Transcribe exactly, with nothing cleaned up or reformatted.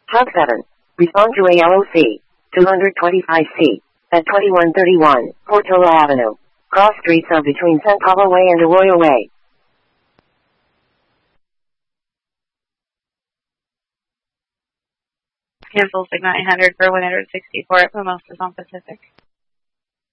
Hub seven. Respond to A L O C. two twenty-five C. At twenty-one thirty-one, Portola Avenue. Cross streets of between San Pablo Way and Arroyo Way. Cancel Sig nine hundred for one sixty-four at Mimosas on Pacific.